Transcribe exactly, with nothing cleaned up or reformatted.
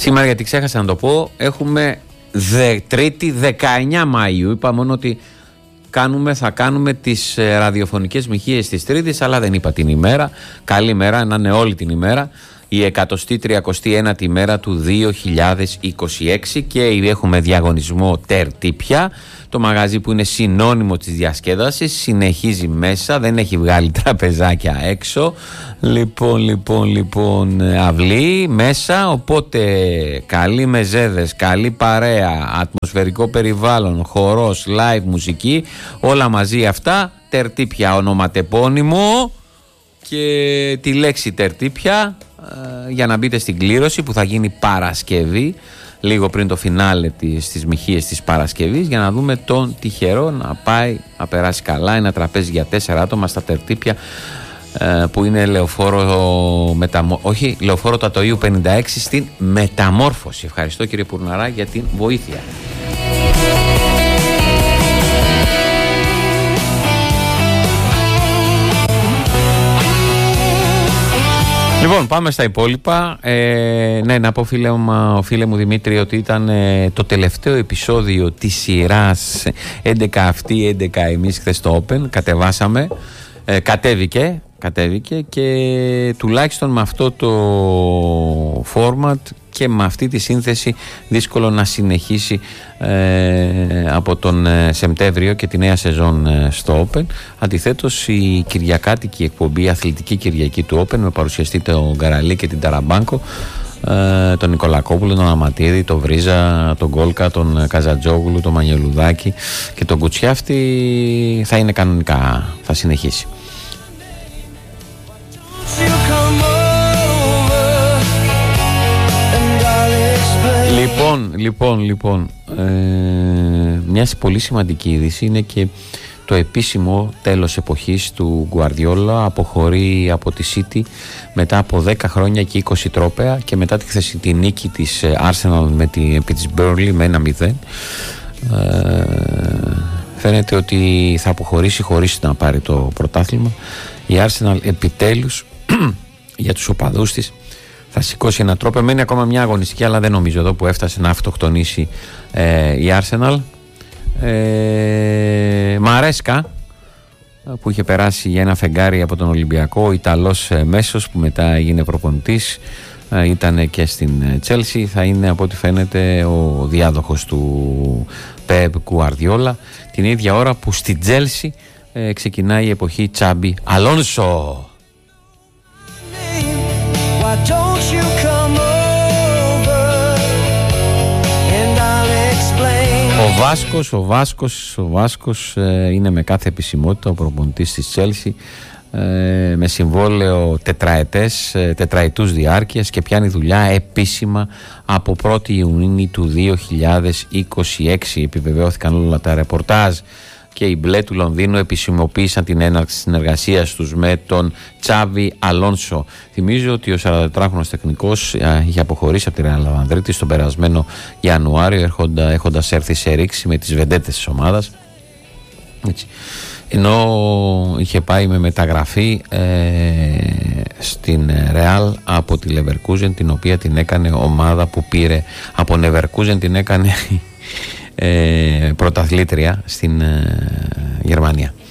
Σήμερα, γιατί ξέχασα να το πω, έχουμε δε, Τρίτη δεκαεννιά Μαΐου. Είπα μόνο ότι κάνουμε, θα κάνουμε τις ε, ραδιοφωνικές μοιχείες της Τρίτης, αλλά δεν είπα την ημέρα. Καλή μέρα, να είναι όλη την ημέρα. Η εκατοστή τριακοστή ένατη ημέρα του δύο χιλιάδες είκοσι έξι και έχουμε διαγωνισμό τερτύπια. Το μαγαζί που είναι συνώνυμο της διασκέδασης συνεχίζει μέσα, δεν έχει βγάλει τραπεζάκια έξω. Λοιπόν, λοιπόν, λοιπόν, αυλή μέσα, οπότε καλή μεζέδες, καλή παρέα, ατμοσφαιρικό περιβάλλον, χορός, live μουσική, όλα μαζί αυτά, τερτύπια ονοματεπώνυμο και τη λέξη τερτύπια για να μπείτε στην κλήρωση που θα γίνει Παρασκευή, λίγο πριν το φινάλε της, της μοιχείες της Παρασκευής, για να δούμε τον τυχερό να πάει να περάσει καλά ένα τραπέζι για τέσσερα άτομα στα τερτύπια ε, που είναι λεωφόρο, μεταμο... όχι, λεωφόρο του Αττοείου πενήντα έξι στην Μεταμόρφωση. Ευχαριστώ κύριε Πουρναρά για την βοήθεια. Λοιπόν, πάμε στα υπόλοιπα. Ε, ναι, να πω φίλε μου, φίλε μου Δημήτρη, ότι ήταν ε, το τελευταίο επεισόδιο της σειράς έντεκα αυτοί, έντεκα εμείς χθες το Open. Κατεβάσαμε, ε, κατέβηκε, κατέβηκε και τουλάχιστον με αυτό το format και με αυτή τη σύνθεση δύσκολο να συνεχίσει ε, από τον ε, Σεπτέμβριο και τη νέα σεζόν ε, στο Open. Αντιθέτως, η κυριακάτικη εκπομπή, η αθλητική Κυριακή του Open, με παρουσιαστή τον Γκαραλή και την Ταραμπάνκο, ε, τον Νικολακόπουλο, τον Αματίδη, τον Βρίζα, τον Γκόλκα, τον Καζατζόγλου, τον Μανιολουδάκη και τον Κουτσιάφτη, θα είναι κανονικά, θα συνεχίσει. Λοιπόν, λοιπόν, λοιπόν, ε, μια πολύ σημαντική είδηση είναι και το επίσημο τέλος εποχής του Γκουαρδιόλα. Αποχωρεί από τη City μετά από δέκα χρόνια και είκοσι τρόπαια και μετά τη χθεσινή νίκη της Arsenal με τη, επί της Burnley με ένα μηδέν. Ε, φαίνεται ότι θα αποχωρήσει χωρίς να πάρει το πρωτάθλημα. Η Arsenal επιτέλους για τους οπαδούς της θα σηκώσει ένα τρόπο. Μένει ακόμα μια αγωνιστική, αλλά δεν νομίζω εδώ που έφτασε να αυτοκτονήσει ε, η Arsenal. Ε, Μαρέσκα, που είχε περάσει για ένα φεγγάρι από τον Ολυμπιακό, Ιταλός ε, μέσος που μετά έγινε προπονητής, ε, ήταν και στην Chelsea. Θα είναι από ό,τι φαίνεται ο διάδοχος του Pep Guardiola την ίδια ώρα που στη Chelsea ε, ξεκινάει η εποχή Τσάμπι Αλόνσο. Ο Βάσκος, ο Βάσκος, ο Βάσκος ε, είναι με κάθε επισημότητα ο προπονητής της Chelsea, ε, με συμβόλαιο τετραετές, ε, τετραετούς διάρκειας, και πιάνει δουλειά επίσημα από πρώτη Ιουνίου του δύο χιλιάδες είκοσι έξι. Επιβεβαιώθηκαν όλα τα ρεπορτάζ και οι μπλε του Λονδίνου επισημοποίησαν την έναρξη συνεργασίας τους με τον Τσάβι Αλόνσο. Θυμίζω ότι ο σαραντατετράχρονος τεχνικός είχε αποχωρήσει από τη Ρεάλ Μαδρίτη στον περασμένο Ιανουάριο, έχοντα, έχοντας έρθει σε ρήξη με τις βεντέτες της ομάδας. Έτσι. Ενώ είχε πάει με μεταγραφή ε, στην Ρεάλ από τη Leverkusen, την οποία την έκανε ομάδα που πήρε από Leverkusen, την έκανε Ε, πρωταθλήτρια στην ε, Γερμανία.